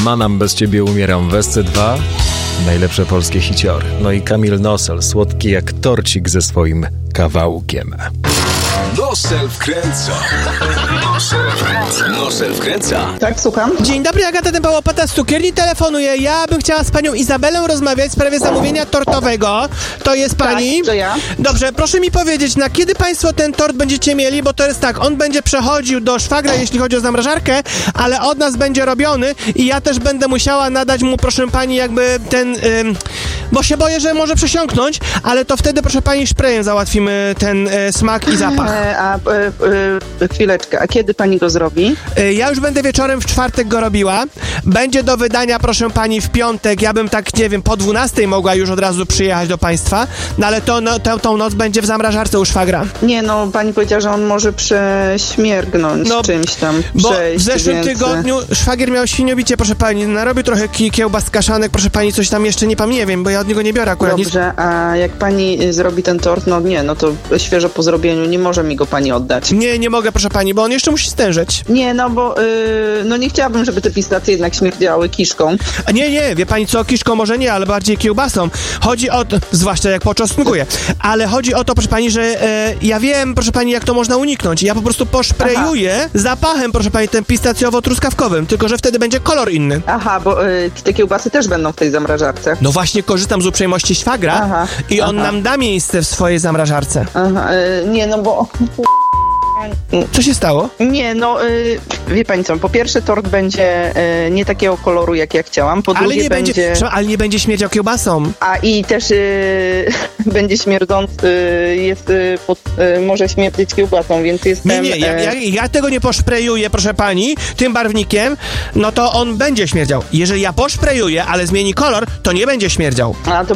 Manam bez ciebie umieram w SC2. Najlepsze polskie hiciory. No i Kamil Nosel, słodki jak torcik ze swoim kawałkiem. Nosel wkręca. Nosel wkręca. Tak, słucham. Dzień dobry, Agata Dęba-Łopata z Cukierni telefonuje. Ja bym chciała z panią Izabelą rozmawiać w sprawie zamówienia tortowego. To jest pani? Tak, to ja. Dobrze, proszę mi powiedzieć, na kiedy państwo ten tort będziecie mieli, bo to jest tak, on będzie przechodził do szwagra, jeśli chodzi o zamrażarkę, ale od nas będzie robiony i ja też będę musiała nadać mu, proszę pani, jakby ten, bo się boję, że może przesiąknąć, ale to wtedy, proszę pani, szprejem załatwimy ten smak i zapach. Chwileczkę, a kiedy pani go zrobi? Ja już będę wieczorem w czwartek go robiła. Będzie do wydania, proszę pani, w piątek. Ja bym tak, nie wiem, po 12 mogła już od razu przyjechać do państwa, no ale tą noc będzie w zamrażarce u szwagra. Nie, no, pani powiedziała, że on może prześmiergnąć czymś tam. Bo w zeszłym tygodniu szwagier miał świniobicie, proszę pani, narobił trochę kiełbas kaszanek, proszę pani, coś tam jeszcze nie wiem, bo ja od niego nie biorę akurat. Dobrze, a jak pani zrobi ten tort, no to świeżo po zrobieniu nie może mi go pani oddać. Nie mogę, proszę pani, bo on jeszcze musi stężeć. Nie, no bo nie chciałabym, żeby te pistacje jednak śmierdziały kiszką. A nie, wie pani co, kiszką może nie, ale bardziej kiełbasą. Chodzi o to, zwłaszcza jak poczosnkuję, ale chodzi o to, proszę pani, że ja wiem, proszę pani, jak to można uniknąć. Ja po prostu poszprejuję zapachem, proszę pani, tym pistacjowo-truskawkowym, tylko że wtedy będzie kolor inny. Aha, bo te kiełbasy też będą w tej zamrażarce. No właśnie, korzystam z uprzejmości szwagra i on nam da miejsce w swojej zamrażarce. Nie, no bo... Co się stało? Nie, wie pani co, po pierwsze tort będzie nie takiego koloru, jak ja chciałam, po drugie ale nie będzie śmierdział kiełbasą. A i też będzie śmierdzący, może śmierdzieć kiełbasą, więc jestem... Nie, ja tego nie poszprejuję, proszę pani, tym barwnikiem, no to on będzie śmierdział. Jeżeli ja poszprejuję, ale zmieni kolor, to nie będzie śmierdział. A to